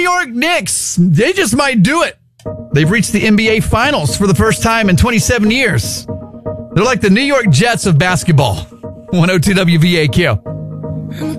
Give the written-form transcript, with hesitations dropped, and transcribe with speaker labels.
Speaker 1: York Knicks, they just might do it. They've reached the NBA Finals for the first time in 27 years. They're like the New York Jets of basketball. 102 WVAQ.